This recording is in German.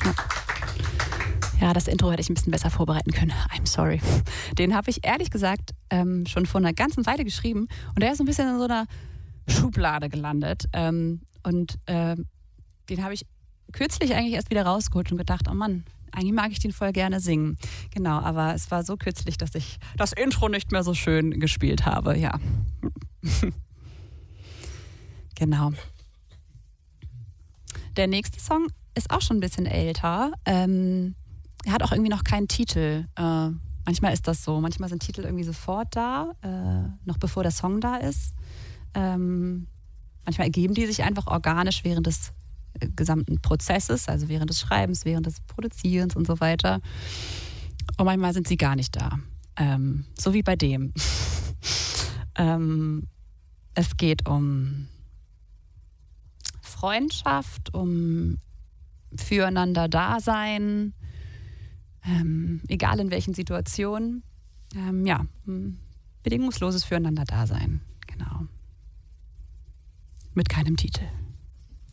Ja, das Intro hätte ich ein bisschen besser vorbereiten können. I'm sorry. Den habe ich ehrlich gesagt schon vor einer ganzen Weile geschrieben und der ist so ein bisschen in so einer Schublade gelandet. Den habe ich kürzlich eigentlich erst wieder rausgeholt und gedacht, oh Mann, eigentlich mag ich den voll gerne singen. Genau, aber es war so kürzlich, dass ich das Intro nicht mehr so schön gespielt habe, ja. Genau. Der nächste Song ist auch schon ein bisschen älter. Er hat auch irgendwie noch keinen Titel. Manchmal ist das so. Manchmal sind Titel irgendwie sofort da, noch bevor der Song da ist. Manchmal ergeben die sich einfach organisch während des gesamten Prozesses, also während des Schreibens, während des Produzierens und so weiter. Und manchmal sind sie gar nicht da. So wie bei dem. Es geht um Freundschaft, um füreinander Dasein, egal in welchen Situationen. Bedingungsloses Füreinander Dasein. Genau. Mit keinem Titel.